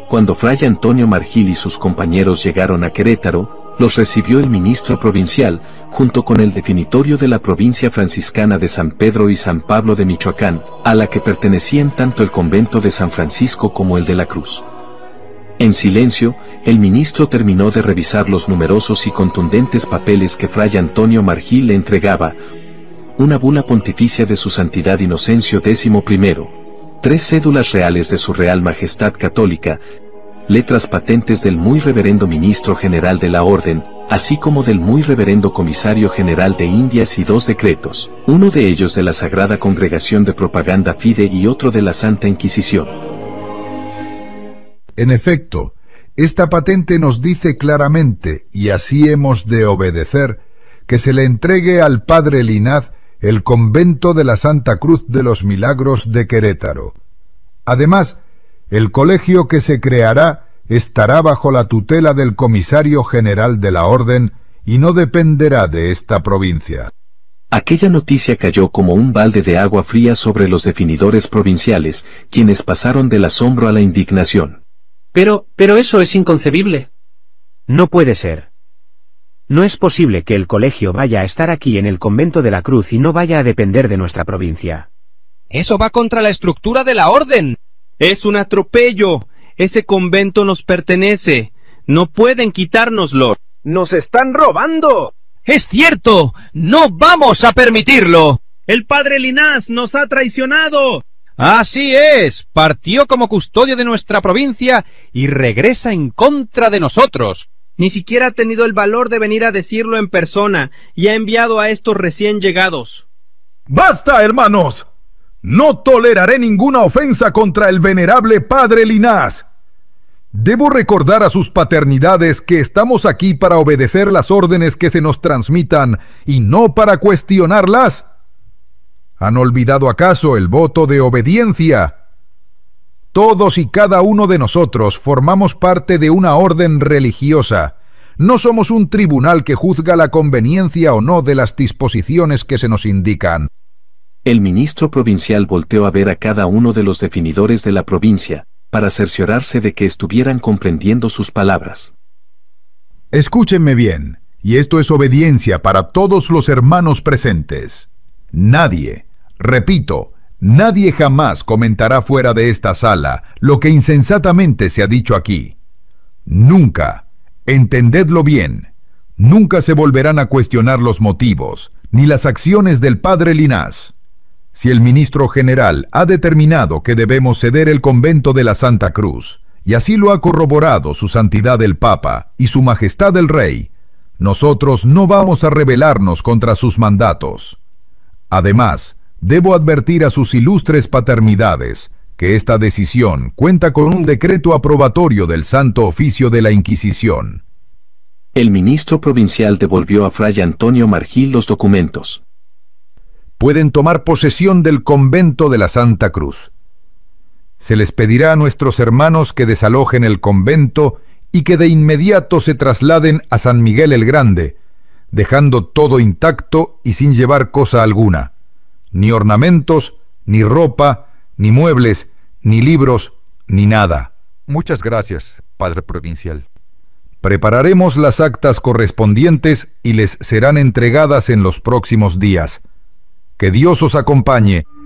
Cuando Fray Antonio Margil y sus compañeros llegaron a Querétaro, los recibió el ministro provincial, junto con el definitorio de la provincia franciscana de San Pedro y San Pablo de Michoacán, a la que pertenecían tanto el convento de San Francisco como el de la Cruz. En silencio, el ministro terminó de revisar los numerosos y contundentes papeles que Fray Antonio Margil le entregaba: una bula pontificia de su Santidad Inocencio XI, 3 cédulas reales de su Real Majestad Católica, letras patentes del Muy Reverendo Ministro General de la Orden, así como del Muy Reverendo Comisario General de Indias y 2 decretos, uno de ellos de la Sagrada Congregación de Propaganda Fide y otro de la Santa Inquisición. En efecto, esta patente nos dice claramente, y así hemos de obedecer, que se le entregue al padre Linaz el convento de la Santa Cruz de los Milagros de Querétaro. Además, el colegio que se creará estará bajo la tutela del Comisario General de la Orden y no dependerá de esta provincia. Aquella noticia cayó como un balde de agua fría sobre los definidores provinciales, quienes pasaron del asombro a la indignación. Pero eso es inconcebible. No puede ser. No es posible que el colegio vaya a estar aquí en el convento de la Cruz y no vaya a depender de nuestra provincia. Eso va contra la estructura de la orden. Es un atropello. Ese convento nos pertenece. No pueden quitárnoslo. ¡Nos están robando! ¡Es cierto! ¡No vamos a permitirlo! ¡El padre Linaz nos ha traicionado! Así es, partió como custodio de nuestra provincia y regresa en contra de nosotros. Ni siquiera ha tenido el valor de venir a decirlo en persona y ha enviado a estos recién llegados. ¡Basta, hermanos! No toleraré ninguna ofensa contra el venerable padre Linaz. Debo recordar a sus paternidades que estamos aquí para obedecer las órdenes que se nos transmitan y no para cuestionarlas. ¿Han olvidado acaso el voto de obediencia? Todos y cada uno de nosotros formamos parte de una orden religiosa. No somos un tribunal que juzga la conveniencia o no de las disposiciones que se nos indican. El ministro provincial volteó a ver a cada uno de los definidores de la provincia, para cerciorarse de que estuvieran comprendiendo sus palabras. Escúchenme bien, y esto es obediencia para todos los hermanos presentes. Nadie, repito, nadie jamás comentará fuera de esta sala lo que insensatamente se ha dicho aquí. Nunca, entendedlo bien, nunca se volverán a cuestionar los motivos, ni las acciones del padre Linaz. Si el ministro general ha determinado que debemos ceder el convento de la Santa Cruz, y así lo ha corroborado su santidad el Papa y su majestad el Rey, nosotros no vamos a rebelarnos contra sus mandatos. Además, debo advertir a sus ilustres paternidades que esta decisión cuenta con un decreto aprobatorio del Santo Oficio de la Inquisición. El ministro provincial devolvió a Fray Antonio Margil los documentos. Pueden tomar posesión del convento de la Santa Cruz. Se les pedirá a nuestros hermanos que desalojen el convento y que de inmediato se trasladen a San Miguel el Grande, dejando todo intacto y sin llevar cosa alguna, ni ornamentos, ni ropa, ni muebles, ni libros, ni nada. Muchas gracias, padre provincial. Prepararemos las actas correspondientes y les serán entregadas en los próximos días. Que Dios os acompañe.